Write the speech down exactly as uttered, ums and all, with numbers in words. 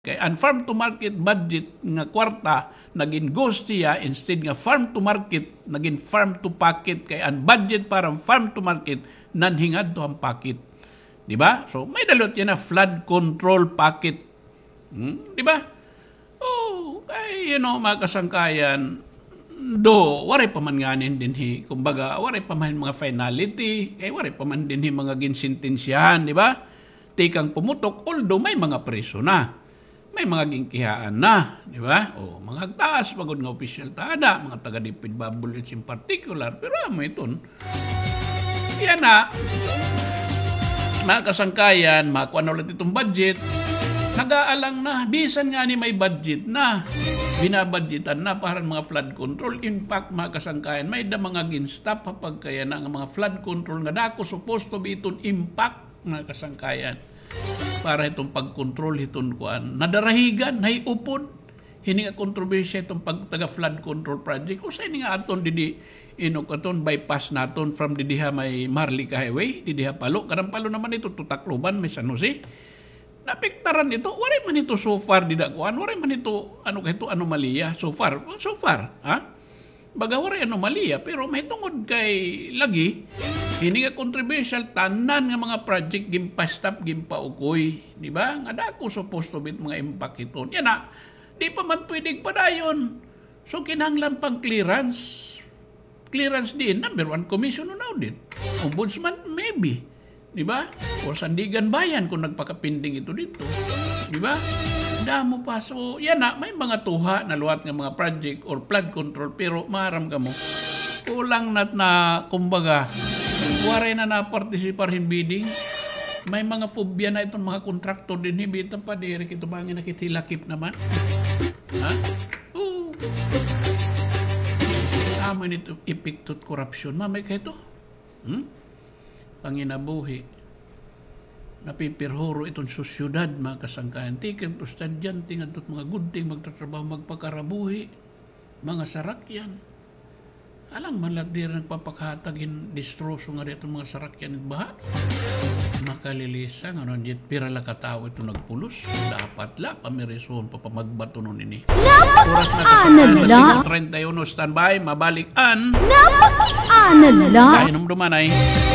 Kay ang farm to market budget nga kwarta naging ghost siya instead nga farm to market naging farm to pocket kay ang budget para farm to market nanhingad to ang pocket. Di ba? So may dalot yan na flood control pocket. Hmm? Di ba? Oh, ay you know mga kasangkayan do waray pa man nganin din hi kumbaga waray pa man mga finality kay waray pa man din hi mga ginsintensyahan, di ba? Tikang pumutok although may mga preso na. May mga gingkihaan na, di ba? O, mga taas, pagod nga official tada, mga taga-dipid bullets in particular. Pero mo ito, yan na, mga kasangkayan, makuha na ulit itong budget, nag-aalang na, bisan nga ni may budget na, binabudgetan na para mga flood control. In fact, mga kasangkayan, may da mga ginstop kapag kaya na mga flood control nga dako supposed to be itong impact, mga kasangkayan. Para itong pag-control itong kuan. Nadarahigan, naiupod. Hini nga kontrobersya itong pag-taga flood control project. O sa ini nga aton didi ino katon bypass naton from didiha may Marlica Highway, didiha Palo. Kadang Palo naman ito Tutakloban, may San Jose. Napektaran ito. Waray man ito so far dida kuan. Waray man ito ano kahito anomalya so far. So far, ha? Baga waray anomalya pero may tungod kay lagi hini nga controversial tanan nga mga project gimpastap gimpaukoy, di ba? Nga dako supposed to be mga impact ito. Yan na, di pa man pwedeng padayon. So kinahanglan pang clearance. Clearance din, number one, commission on audit. Ombudsman, maybe. Di ba? O Sandigan Bayan kung nagpakapinding ito dito. Di ba? Damo pa. So, yan na, may mga tuha na luwat ng mga project or flood control pero maram ka mo. Kulang nat na, kumbaga, waray na na-participar in bidding. May mga phobia na itong mga kontraktor din. Hibita pa, direk ito ba nga nakitilakip naman? Ha? Oo. Tama nito, epictot corruption. Mamay ka ito? Hmm? Panginabuhi. Napipirhoro itong sosyudad, mga kasangkayan. Tikan to stadyan, tingad to't mga gunting, magtatrabaho, magpakarabuhi. Mga sarakyan. Alang man lang din nagpapakahatagin distroso nga rito mga sarakyan at baha. Makalilisa nga nun, pira la katao ito nagpulos. Dapat la, pamirison pa pamagbato nun ini. Oras na kasamahan na sigaw, thirty-one, standby, mabalikan. Napakiana la. Dahil nung dumanay.